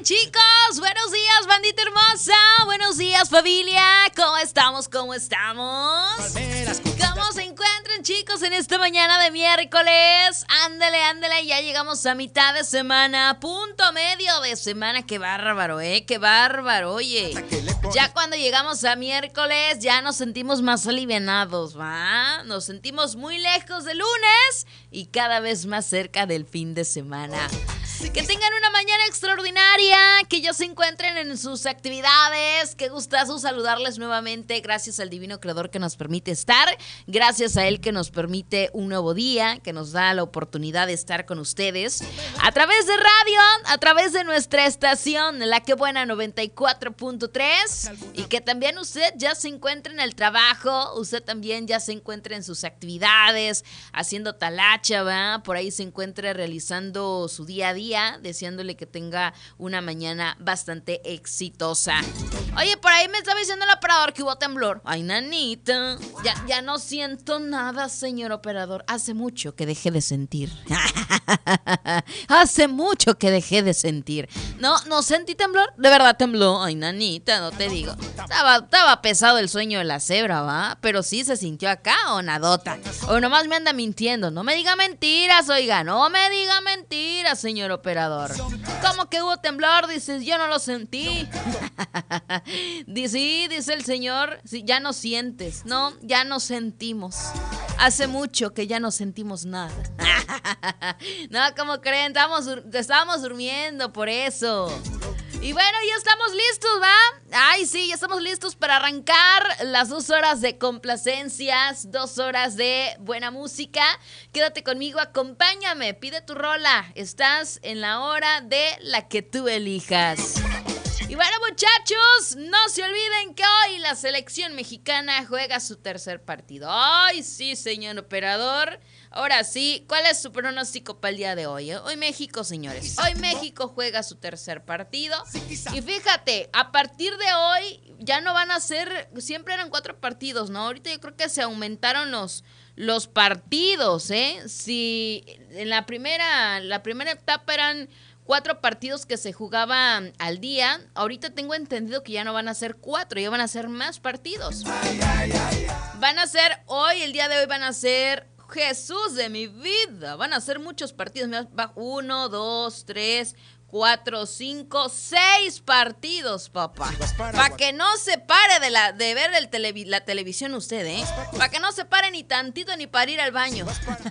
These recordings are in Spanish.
chicos, buenos días, bandita hermosa, buenos días, familia, ¿cómo estamos? ¿Cómo se encuentran, chicos, en esta mañana de miércoles? Ándale, ya llegamos a mitad de semana, punto medio de semana, qué bárbaro, qué bárbaro, oye, ya cuando llegamos a miércoles ya nos sentimos más alivianados, ¿va? Nos sentimos muy lejos del lunes y cada vez más cerca del fin de semana. Que tengan una mañana extraordinaria, que ya se encuentren en sus actividades. Qué gustazo saludarles nuevamente. Gracias al divino creador que nos permite estar. Gracias a él que nos permite un nuevo día, que nos da la oportunidad de estar con ustedes a través de radio, a través de nuestra estación, La Que Buena 94.3. Y que también usted ya se encuentre en el trabajo, usted también ya se encuentre en sus actividades, haciendo talacha, ¿va? Por ahí se encuentre realizando su día a día, deseándole que tenga una mañana bastante exitosa. Oye, por ahí me estaba diciendo el operador que hubo temblor. Ay, nanita, ya no siento nada, señor operador. Hace mucho que dejé de sentir. Hace mucho que dejé de sentir. No sentí temblor, de verdad tembló. Ay, nanita, no te digo. Estaba pesado el sueño de la cebra, ¿va? Pero sí se sintió acá o nadota. O nomás me anda mintiendo. No me diga mentiras, oiga, no me diga mentiras, señor operador. ¿Cómo que hubo temblor? Dices, yo no lo sentí. Sí, dice el señor, sí, ya no sientes. No, ya no sentimos. Hace mucho que ya no sentimos nada. No, ¿cómo creen? Estábamos durmiendo, por eso. Y bueno, ya estamos listos, ¿va? Ay, sí, ya estamos listos para arrancar las 2 horas de complacencias, 2 horas de buena música. Quédate conmigo, acompáñame, pide tu rola. Estás en la hora de la que tú elijas. Y bueno, muchachos, no se olviden que hoy la selección mexicana juega su tercer partido. Ay, sí, señor operador. Ahora sí, ¿cuál es su pronóstico para el día de hoy? Hoy México, señores. Hoy México juega su tercer partido. Y fíjate, a partir de hoy ya no van a ser, siempre eran 4 partidos, ¿no? Ahorita yo creo que se aumentaron los partidos, ¿eh? Si en la primera etapa eran 4 partidos que se jugaban al día, ahorita tengo entendido que ya no van a ser 4, ya van a ser más partidos. Van a ser hoy, el día de hoy van a ser, Jesús de mi vida, van a ser muchos partidos. 1, 2, 3, 4, 5, 6 partidos, papá. Para que no se pare de ver la televisión usted, ¿eh? Para que no se pare ni tantito ni para ir al baño.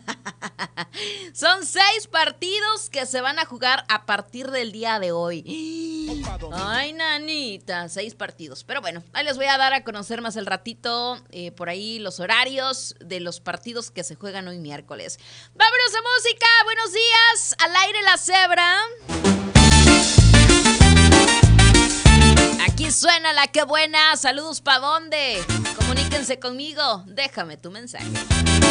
Son 6 partidos que se van a jugar a partir del día de hoy. Ay, nanita, 6 partidos. Pero bueno, ahí les voy a dar a conocer más el ratito, por ahí los horarios de los partidos que se juegan hoy miércoles. ¡Vámonos a música! ¡Buenos días! Al aire la cebra. Aquí suena La Que Buena. Saludos, ¿pa' dónde? Comuníquense conmigo. Déjame tu mensaje.